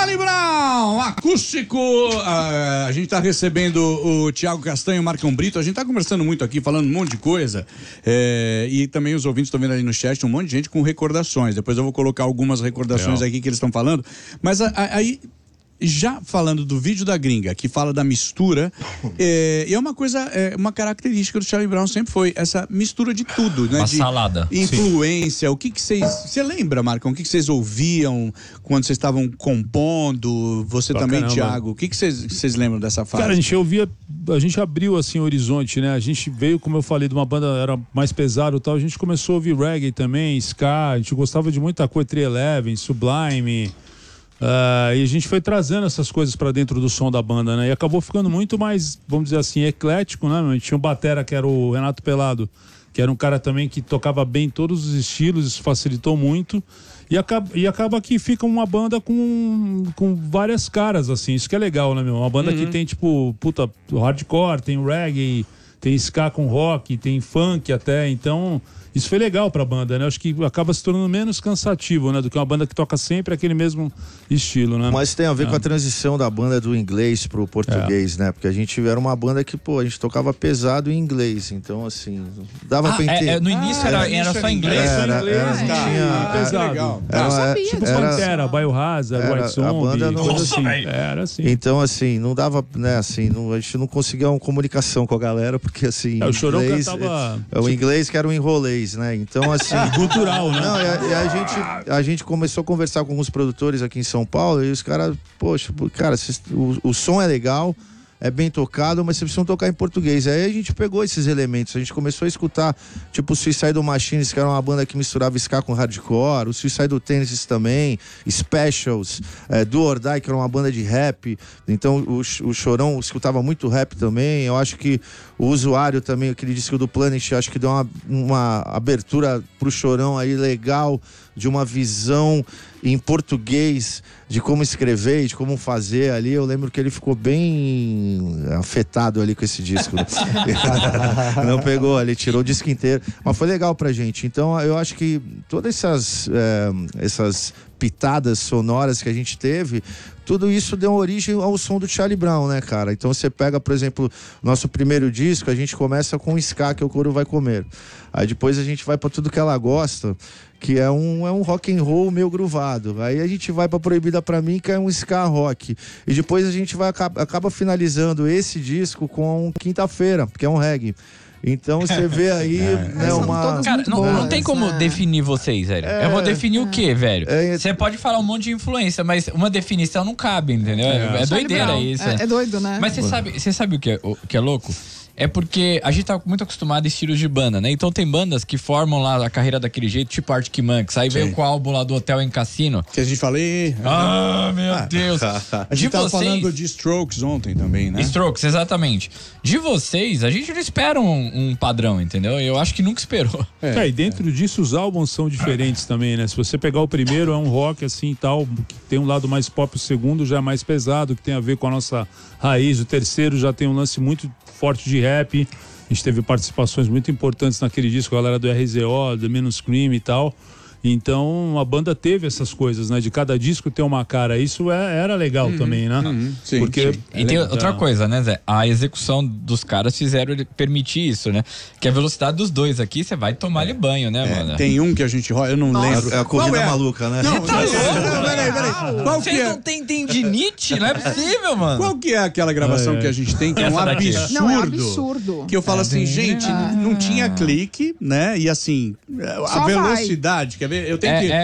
Charlie Brown, acústico. A gente tá recebendo o Thiago Castanho e o Marcão Brito. A gente tá conversando muito aqui, falando um monte de coisa. E também os ouvintes estão vendo ali no chat um monte de gente com recordações. Depois eu vou colocar algumas recordações aqui que eles estão falando. Mas aí, já falando do vídeo da gringa, que fala da mistura, é uma coisa, uma característica do Charlie Brown sempre foi essa mistura de tudo, né? Uma salada. Influência, o que vocês... Você lembra, Marcão, o que vocês ouviam quando vocês estavam compondo? Você também, caramba. Thiago, o que vocês lembram dessa fase? Cara, a gente abriu assim o horizonte, né? A gente veio, como eu falei, de uma banda era mais pesada e tal, a gente começou a ouvir reggae também, ska, a gente gostava de muita coisa, 311, Sublime... e a gente foi trazendo essas coisas pra dentro do som da banda, né? E acabou ficando muito mais, vamos dizer assim, eclético, né? A gente tinha um batera que era o Renato Pelado, que era um cara também que tocava bem todos os estilos, isso facilitou muito. E acaba que fica uma banda com várias caras, assim, isso que é legal, né, meu? Uma banda que tem, tipo, hardcore, tem reggae, tem ska com rock, tem funk até, então... Isso foi legal pra banda, né? Acho que acaba se tornando menos cansativo, né? Do que uma banda que toca sempre aquele mesmo estilo, né? Mas tem a ver com a transição da banda do inglês pro português, né? Porque a gente era uma banda que, a gente tocava pesado em inglês. Então, assim, dava pra entender. No início era só inglês. Não tinha pesado. Legal. Tipo Pantera, Biohazard, White Zombie, coisa assim. Era assim. Então, assim, não dava, né? Assim, a gente não conseguia uma comunicação com a galera, porque, assim, o Chorão cantava... o inglês que era o enrolês, né? Então, assim... cultural, né? Não, a gente começou a conversar com alguns produtores aqui em São Paulo e os caras, poxa, cara, o som é legal, é bem tocado, mas vocês precisam tocar em português. Aí a gente pegou esses elementos, a gente começou a escutar, tipo o Suicidal Machines, que era uma banda que misturava ska com hardcore, o Suicidal Tendencies também, Specials, Do or Die, que era uma banda de rap. Então o Chorão escutava muito rap também. Eu acho que o Usuário também, aquele disco do Planet, acho que deu uma abertura pro Chorão aí legal, de uma visão em português de como escrever e de como fazer ali. Eu lembro que ele ficou bem afetado ali com esse disco. Não pegou ali, tirou o disco inteiro, mas foi legal pra gente. Então eu acho que todas essas pitadas sonoras que a gente teve, tudo isso deu origem ao som do Charlie Brown, né, cara? Então você pega, por exemplo, nosso primeiro disco, a gente começa com o ska, que o Couro Vai Comer. Aí depois a gente vai pra Tudo Que Ela Gosta, que é um rock and roll meio groovado. Aí a gente vai pra Proibida Pra Mim, que é um ska rock. E depois a gente acaba finalizando esse disco com Quinta-feira, que é um reggae. Então você vê aí, né, uma... Cara, não tem como definir vocês, velho. Eu vou definir o quê, velho? Você pode falar um monte de influência, mas uma definição não cabe, entendeu? É doideira isso. É doido, né? Mas você sabe o que é louco? É porque a gente tá muito acostumado a estilos de banda, né? Então tem bandas que formam lá a carreira daquele jeito, tipo Arctic Monkeys. Aí veio com o álbum lá do Hotel em Cassino. Que a gente falei... meu Deus. A gente tava falando de Strokes ontem também, né? Strokes, exatamente. De vocês, a gente não espera um padrão, entendeu? Eu acho que nunca esperou. E dentro disso os álbuns são diferentes também, né? Se você pegar o primeiro, é um rock assim e tal, que tem um lado mais pop, o segundo já é mais pesado, que tem a ver com a nossa raiz. O terceiro já tem um lance muito forte de rap. A gente teve participações muito importantes naquele disco, a galera do RZO, do Minus Cream e tal. Então a banda teve essas coisas, né? De cada disco ter uma cara. Isso era legal também, né? Sim. Porque tem outra coisa, né, Zé? A execução dos caras fizeram ele permitir isso, né? Que a velocidade dos dois aqui, você vai tomar-lhe banho, né, mano? Tem um que a gente rola, eu não lembro. É a corrida maluca, né? Não, peraí. Qual que Vocês é? não tem tendinite? Não é possível, mano. Qual que é aquela gravação que a gente tem, que é um Essa daqui. absurdo? Não, é absurdo. Que eu falo assim, gente, não tinha clique, né? E assim, a Só velocidade, quer ver? Eu tenho que...